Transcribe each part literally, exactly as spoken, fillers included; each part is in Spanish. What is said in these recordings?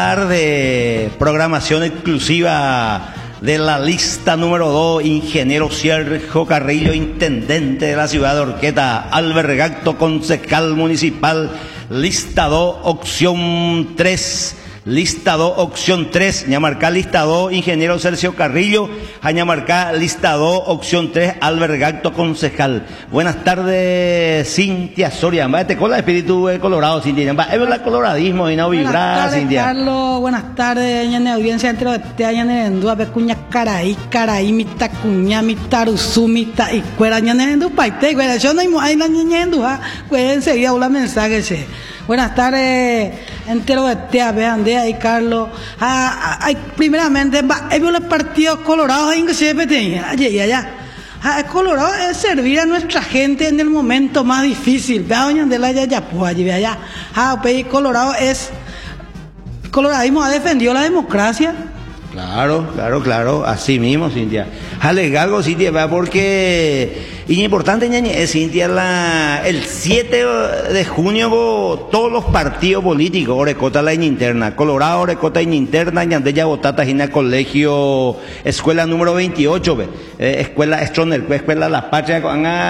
De programación exclusiva de la lista número dos, ingeniero Sergio Carrillo, intendente de la ciudad de Horqueta, Albert Gacto, concejal municipal, lista dos, opción tres, lista dos, opción tres, Ñamarcá, lista dos, ingeniero Sergio Carrillo, Ñamarcá, lista dos, opción tres, Albert Gacto, concejal. Buenas tardes, Cintia Soria. Te con el espíritu de Colorado, Cintia. Es el coloradismo y no vibrar, Cintia. Carlos, buenas tardes, ñane audiencia entre este ñane en dua pecuña caraí, caraí, mita cuña, mita rusu, mita y cuera ñane en du paite, cuera yo no hay la ñane en dua, cuera enseguida un mensaje che. Buenas tardes, entero de Tea, vean de ahí, Carlos. Ah, ah, primeramente, he visto los partidos colorados en que se peteña, allá y allá. Ah, Colorado es servir a nuestra gente en el momento más difícil. Vea, doña de la ya pues allí, allá. Ah, pues Colorado es. Coloradismo ha defendido la democracia. Claro, claro, claro, así mismo, Cintia. Alegalgo, Cintia, va porque y importante, ñañe, Cintia, la, el siete de junio todos los partidos políticos, Orecota la interna, Colorado, Orecota interna, Ñandella Botata, Gina Colegio, escuela número veintiocho, ve, eh, escuela Stroner, escuela La Patria,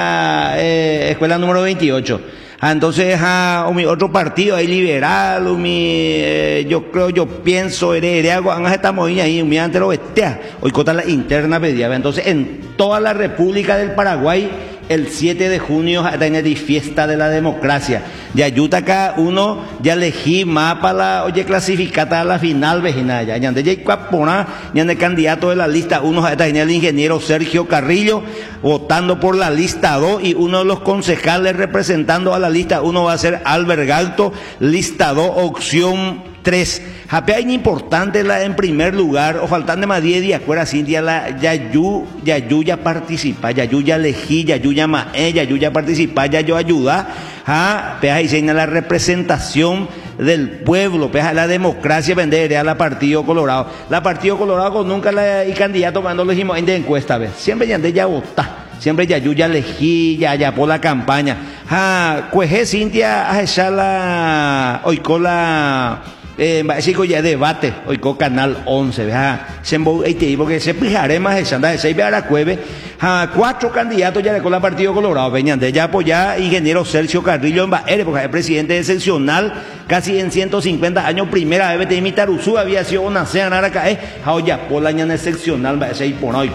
eh, escuela número veintiocho. Ah, entonces, ah, o mi otro partido ahí liberal, o mi, eh, yo creo, yo pienso, heredero, estamos ahí, mi ante lo bestia, hoy cota la interna pedía. Entonces, en toda la República del Paraguay, el siete de junio tiene fiesta de la democracia. Ya ayuda acá uno, ya elegí mapa la, oye, clasificada a la final, vecina, ya, ya, ya, ya, ya, el candidato de la lista uno, tiene el ingeniero Sergio Carrillo, votando por la lista dos, y uno de los concejales representando a la lista uno va a ser Albert Gacto, lista dos, opción tres. Japea es importante la en primer lugar, o faltan de más diez días, fuera Cintia, la Yayu, Yayu ya participa, Yayu ya elegí, Yayu ya mae, Yayu ya participa, Yayu ayuda, a pea diseña la representación del pueblo, pea la democracia vender a la Partido Colorado. La Partido Colorado con nunca la y candidato cuando lo dijimos en de encuesta, ¿ves? Siempre ya de ya vota. Siempre ya yo ya elegí, ya ya por la campaña. Ah, cueje Cintia, a echar la oicola eh, chico ya debate, oico canal once, ¿verdad? Porque se fijaré más esa anda de seis a la cueve. Ah, cuatro candidatos ya le con la Partido Colorado, venían de ya apoyar ingeniero Sergio Carrillo en Baere, porque es presidente excepcional, casi en ciento cincuenta años, primera vez de imitar Usú, había sido una cena acá, eh, ya por la mañana excepcional, va a ser por hoy.